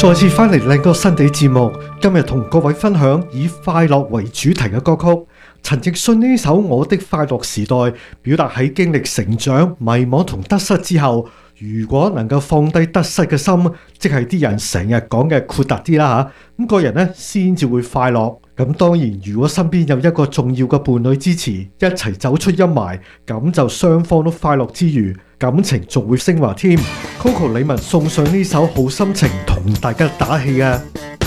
再次翻嚟靚歌新地節目，今日同各位分享以快樂為主題嘅歌曲。陳奕迅呢首《我的快樂時代》，表達喺經歷成長、迷茫同得失之後，如果能夠放低得失嘅心，即係啲人成日講嘅豁達啲啦吓，咁個人呢先至會快樂。咁當然，如果身邊有一個重要嘅伴侶支持，一齊走出陰霾，咁就雙方都快樂之餘，感情仲會升華添。Coco 李玟送上呢首好心情同大家打氣啊！